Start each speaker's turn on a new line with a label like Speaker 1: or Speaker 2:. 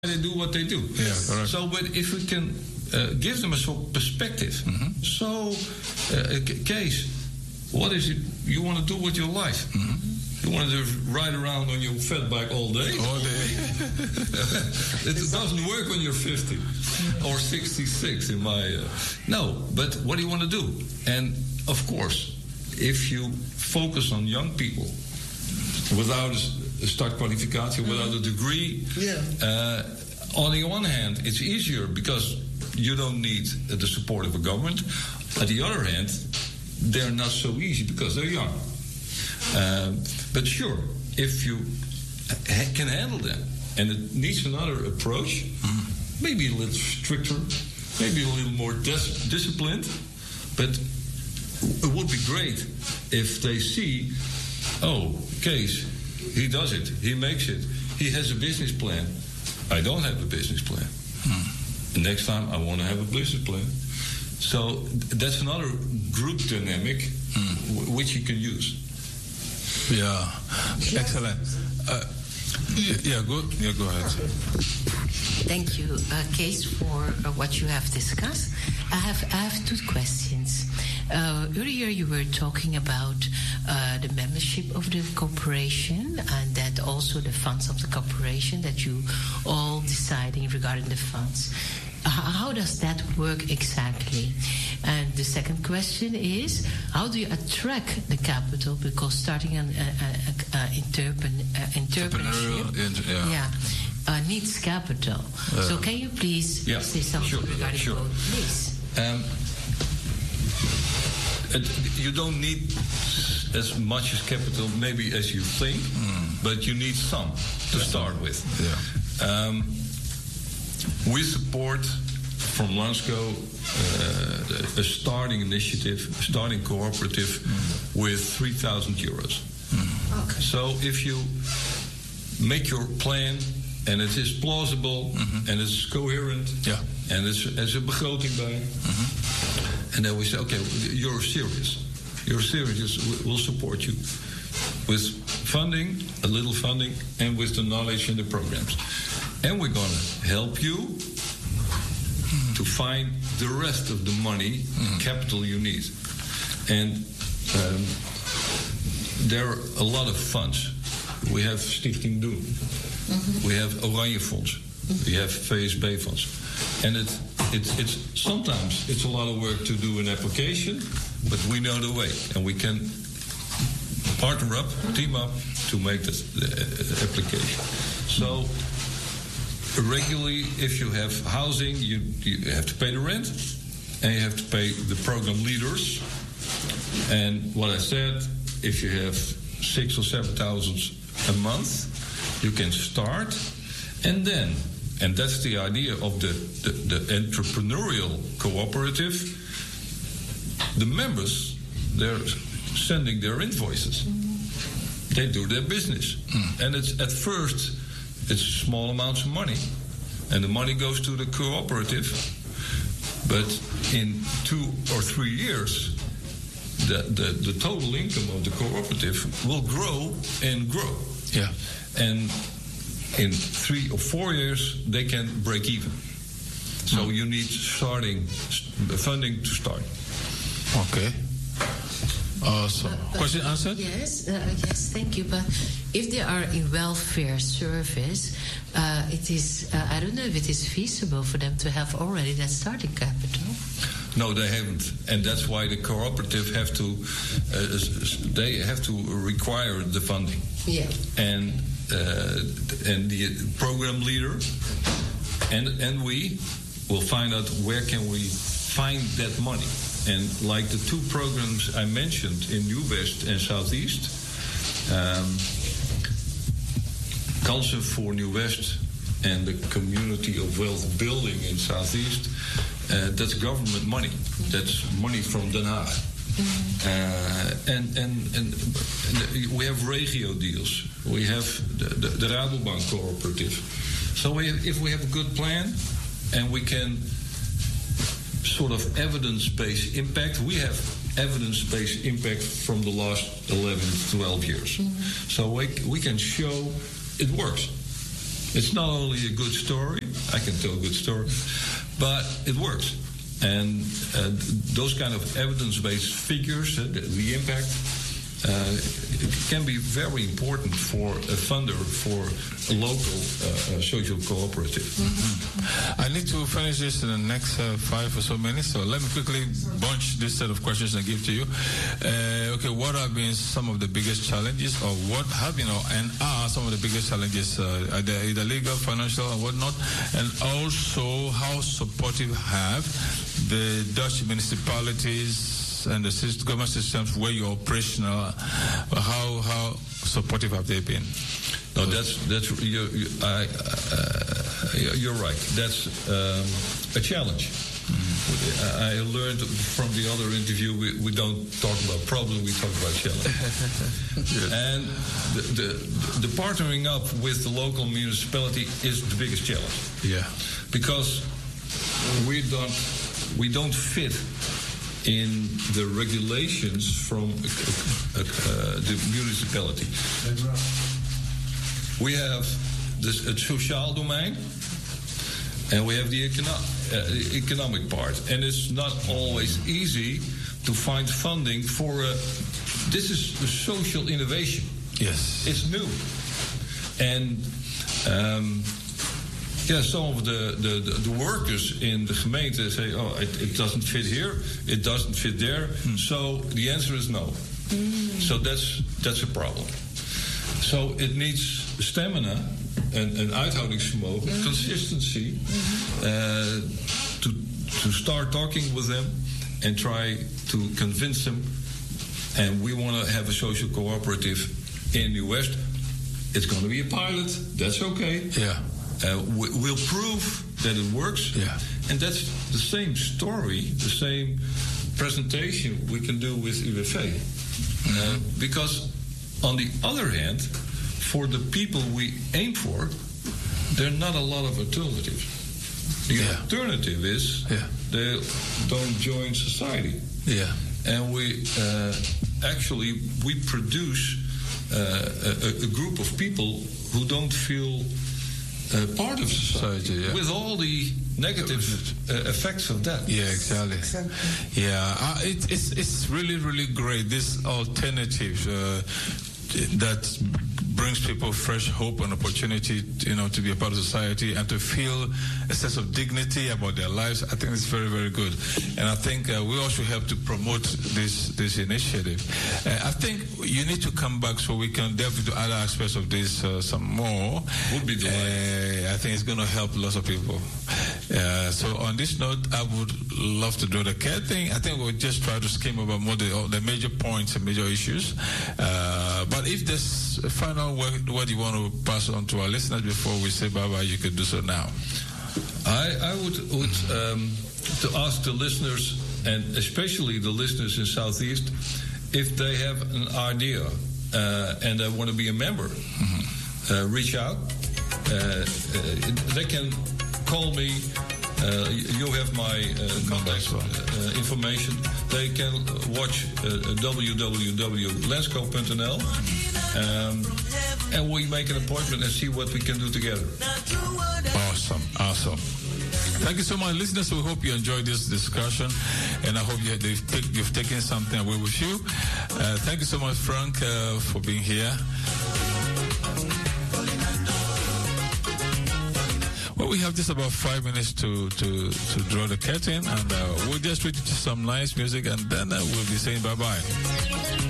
Speaker 1: they do what they do.
Speaker 2: Yeah, correct.
Speaker 1: So, but if we can give them a sort of perspective, so, Kees, what is it you want to do with your life? You want to ride around on your fat bike all day?
Speaker 2: All day.
Speaker 1: It doesn't work when you're 50 or 66 in my... no, but what do you want to do? And, of course, if you focus on young people without a startkwalificatie, without a degree, on the one hand, it's easier because you don't need the support of a government. On the other hand, they're not so easy because they're young. But sure, if you can handle them, and it needs another approach, maybe a little stricter, maybe a little more disciplined, but it would be great if they see, oh, Kees, he does it, he makes it, he has a business plan. I don't have a business plan. Next time I want to have a business plan. So that's another group dynamic which you can use.
Speaker 2: Yeah, excellent. Good. Yeah, go ahead.
Speaker 3: Thank you, Kees, for what you have discussed. I have two questions. Earlier, you were talking about the membership of the corporation and that also the funds of the corporation that you all deciding regarding the funds. How does that work exactly? And the second question is, how do you attract the capital? Because starting an entrepreneurship needs capital. So can you please say something regarding both, please?
Speaker 1: You don't need as much as capital maybe as you think, but you need some to start with. We support from Lansco a starting initiative, a starting cooperative with 3,000 euros.
Speaker 3: Okay.
Speaker 1: So if you make your plan and it is plausible and it's coherent and it's as a begroting bij, and then we say, okay, you're serious, we'll support you with funding, a little funding, and with the knowledge and the programs. And we're going to help you to find the rest of the money, capital you need. And there are a lot of funds. We have Stichting Doen. We have Oranje Fonds. We have VSB funds. And it's sometimes it's a lot of work to do an application, but we know the way. And we can partner up, team up to make the application. So regularly, if you have housing, you have to pay the rent, and you have to pay the program leaders. And what I said, if you have 6,000 or 7,000 a month, you can start, and then, and that's the idea of the entrepreneurial cooperative. The members, they're sending their invoices. They do their business, and it's at first. It's small amounts of money, and the money goes to the cooperative. But in 2 or 3 years, the total income of the cooperative will grow and grow.
Speaker 2: Yeah.
Speaker 1: And in 3 or 4 years, they can break even. So you need funding to start.
Speaker 2: Okay. Awesome. Question answered?
Speaker 3: Yes, thank you. But if they are in welfare service, it is, I don't know if it is feasible for them to have already that starting capital.
Speaker 1: No, they haven't. And that's why the cooperative have to require the funding.
Speaker 3: Yeah.
Speaker 1: And the program leader and we will find out where can we find that money. And like the 2 programs I mentioned in New West and Southeast, Kansen for New West and the Community of Wealth Building in Southeast, that's government money. That's money from Den Haag. And we have regio deals. We have the Rabobank cooperative. So if we have a good plan and we can sort of evidence-based impact. We have evidence-based impact from the last 11, 12 years. So we can show it works. It's not only a good story, I can tell a good story, but it works. And those kind of evidence-based figures, the impact, it can be very important for a funder, for a local social cooperative.
Speaker 2: I need to finish this in the next 5 or so minutes, so let me quickly bunch this set of questions and give to you. Okay, what have been some of the biggest challenges, or what have been and are some of the biggest challenges, either legal, financial, and whatnot, and also how supportive have the Dutch municipalities and the government systems where you're operational, how supportive have they been?
Speaker 1: No, you're right. That's a challenge. I learned from the other interview, we don't talk about problems, we talk about challenge. Yes. And the partnering up with the local municipality is the biggest challenge.
Speaker 2: Yeah.
Speaker 1: Because we don't fit in the regulations from the municipality. We have this social domain, and we have the economic part. And it's not always easy to find funding for this is a social innovation.
Speaker 2: Yes.
Speaker 1: It's new. And some of the workers in the gemeente say, oh, it doesn't fit here, it doesn't fit there. So the answer is no. So that's a problem. So it needs stamina and uithoudingsvermogen, consistency, to start talking with them and try to convince them. And we want to have a social cooperative in New West. It's going to be a pilot. That's okay.
Speaker 2: Yeah.
Speaker 1: We'll prove that it works.
Speaker 2: Yeah.
Speaker 1: And that's the same story, the same presentation we can do with UWV. Because on the other hand, for the people we aim for, there are not a lot of alternatives. The alternative is they don't join society. Yeah. And we produce a group of people who don't feel part of society, with all the negative effects of that.
Speaker 2: Yeah, exactly. Yeah, it's really, really great, this alternative that brings people fresh hope and opportunity, to be a part of society and to feel a sense of dignity about their lives. I think it's very, very good. And I think we all should help to promote this initiative. I think you need to come back so we can delve into other aspects of this some more.
Speaker 1: Would be delighted.
Speaker 2: I think it's going to help lots of people. So on this note, I would love to do the care thing. I think we'll just try to skim over more the major points and major issues. But if there's a final word you want to pass on to our listeners before we say bye-bye, you could do so now.
Speaker 1: I would to ask the listeners, and especially the listeners in Southeast, if they have an idea and they want to be a member, reach out. They can call me. You have my contact information. They can watch www.lensco.nl, and we make an appointment and see what we can do together.
Speaker 2: Awesome. Thank you so much, listeners. We hope you enjoyed this discussion, and I hope you've taken something away with you. Thank you so much, Frank, for being here. Well, we have just about 5 minutes to draw the curtain, and we'll just read to some nice music, and then we'll be saying bye-bye.